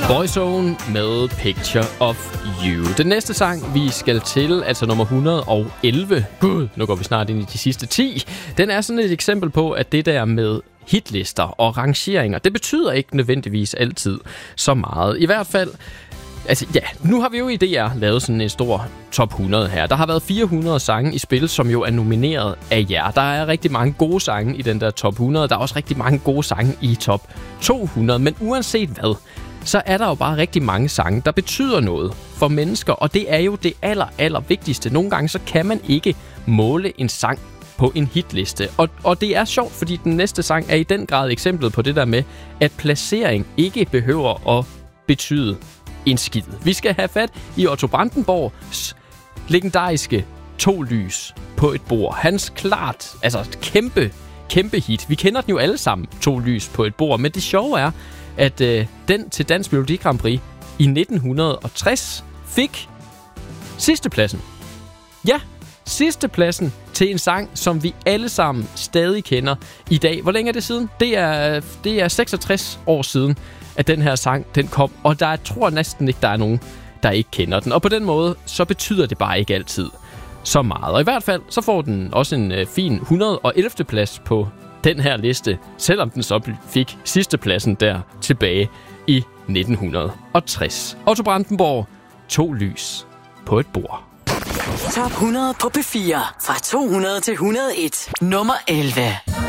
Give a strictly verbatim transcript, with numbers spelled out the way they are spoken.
Boyzone med Picture of You. Den næste sang, vi skal til, altså nummer et hundrede og elleve. Gud, nu går vi snart ind i de sidste ti. Den er sådan et eksempel på, at det der med hitlister og rangeringer, det betyder ikke nødvendigvis altid så meget. I hvert fald, altså ja, nu har vi jo i D R lavet sådan en stor top hundrede her. Der har været fire hundrede sange i spil, som jo er nomineret af jer. Der er rigtig mange gode sange i den der top hundrede. Der er også rigtig mange gode sange i top to hundrede. Men uanset hvad, så er der jo bare rigtig mange sange, der betyder noget for mennesker. Og det er jo det aller, aller vigtigste. Nogle gange så kan man ikke måle en sang på en hitliste. Og, og det er sjovt, fordi den næste sang er i den grad eksemplet på det der med, at placering ikke behøver at betyde en skid. Vi skal have fat i Otto Brandenborgs legendariske To lys på et bord. Hans klart, altså kæmpe, kæmpe hit. Vi kender den jo alle sammen, To lys på et bord. Men det sjove er, at øh, den til Dansk Melodi Grand Prix i nitten tres fik sidstepladsen. Ja, sidstepladsen til en sang, som vi alle sammen stadig kender i dag. Hvor længe er det siden? Det er, det er seksogtres år siden, at den her sang den kom. Og der er, tror jeg næsten ikke, der er nogen, der ikke kender den. Og på den måde, så betyder det bare ikke altid så meget. Og i hvert fald, så får den også en øh, fin et hundrede og ellevte plads på den her liste, selvom den så fik sidstepladsen der tilbage i nitten tres. Otto Brandenborg, To lys på et bord. Top hundrede på P fire. Fra to hundrede til et hundrede og en. Nummer elleve.